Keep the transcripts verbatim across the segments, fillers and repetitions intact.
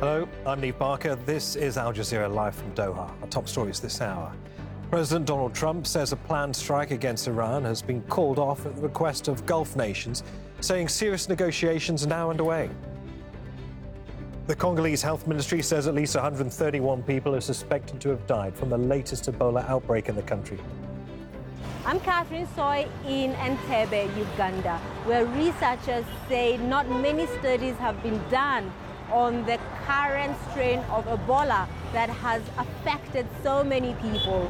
Hello, I'm Neve Barker. This is Al Jazeera live from Doha. Our top stories this hour. President Donald Trump says a planned strike against Iran has been called off at the request of Gulf nations, saying serious negotiations are now underway. The Congolese Health Ministry says at least one hundred thirty-one people are suspected to have died from the latest Ebola outbreak in the country. I'm Catherine Soy in Entebbe, Uganda, where researchers say not many studies have been done on the current strain of Ebola that has affected so many people.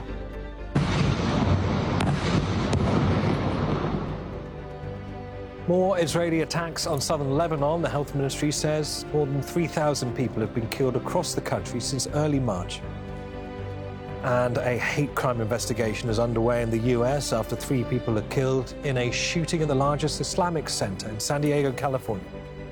More Israeli attacks on southern Lebanon. The health ministry says more than three thousand people have been killed across the country since early March. And a hate crime investigation is underway in the U S after three people are killed in a shooting at the largest Islamic center in San Diego, California.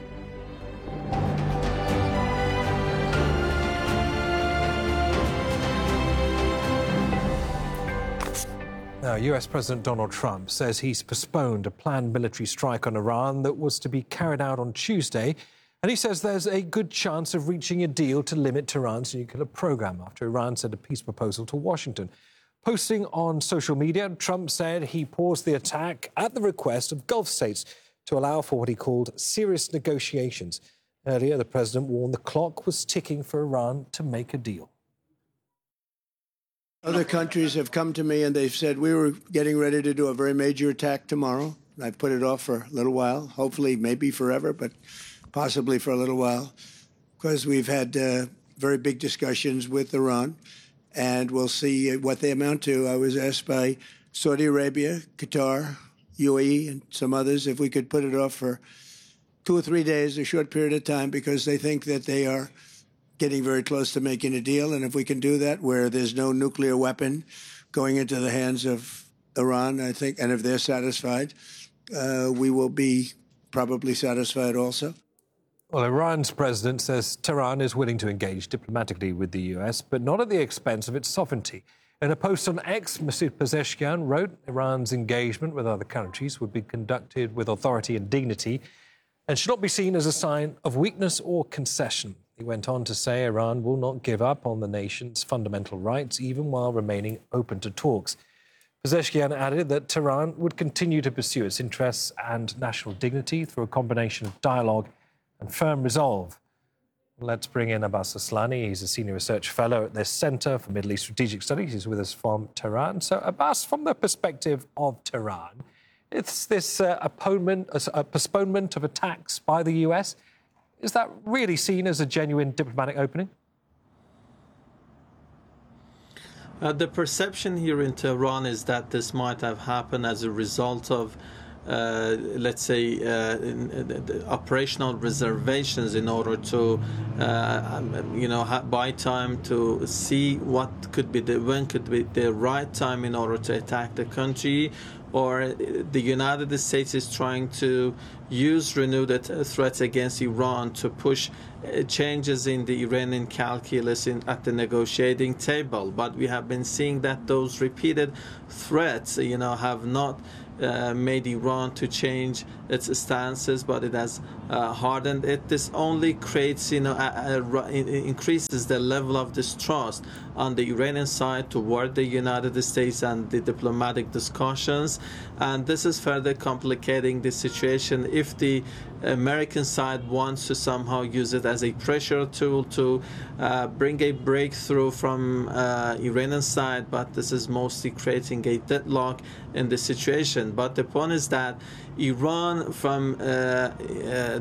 Now, U S President Donald Trump says he's postponed a planned military strike on Iran that was to be carried out on Tuesday. And he says there's a good chance of reaching a deal to limit Tehran's nuclear program after Iran sent a peace proposal to Washington. Posting on social media, Trump said he paused the attack at the request of Gulf states to allow for what he called serious negotiations. Earlier, the president warned the clock was ticking for Iran to make a deal. Other countries have come to me and they've said we were getting ready to do a very major attack tomorrow. I've put it off for a little while, hopefully maybe forever, but possibly for a little while, because we've had uh, very big discussions with Iran, and we'll see what they amount to. I was asked by Saudi Arabia, Qatar, U A E, and some others if we could put it off for two or three days, a short period of time, because they think that they are getting very close to making a deal. And if we can do that where there's no nuclear weapon going into the hands of Iran, I think, and if they're satisfied, uh, we will be probably satisfied also. Well, Iran's president says Tehran is willing to engage diplomatically with the U S, but not at the expense of its sovereignty. In a post on X, Masoud Pezeshkian wrote Iran's engagement with other countries would be conducted with authority and dignity and should not be seen as a sign of weakness or concession. He went on to say Iran will not give up on the nation's fundamental rights, even while remaining open to talks. Pezeshkian added that Tehran would continue to pursue its interests and national dignity through a combination of dialogue and firm resolve. Let's bring in Abbas Aslani. He's a senior research fellow at the Center for Middle East Strategic Studies. He's with us from Tehran. So, Abbas, from the perspective of Tehran, it's this uh, opponent, a postponement of attacks by the U S. Is that really seen as a genuine diplomatic opening? Uh, the perception here in Tehran is that this might have happened as a result of, uh, let's say, uh, in, in, operational reservations in order to, uh, you know, buy time to see what could be the when could be the right time in order to attack the country, or the United States is trying to use renewed threats against Iran to push changes in the Iranian calculus in, at the negotiating table. But we have been seeing that those repeated threats, you know, have not uh, made Iran to change its stances, but it has uh, hardened it. This only creates, you know, a, a, increases the level of distrust on the Iranian side toward the United States and the diplomatic discussions. And this is further complicating the situation if the American side wants to somehow use it as a pressure tool to uh, bring a breakthrough from uh, Iranian side, but this is mostly creating a deadlock in the situation. But the point is that Iran, from uh, uh,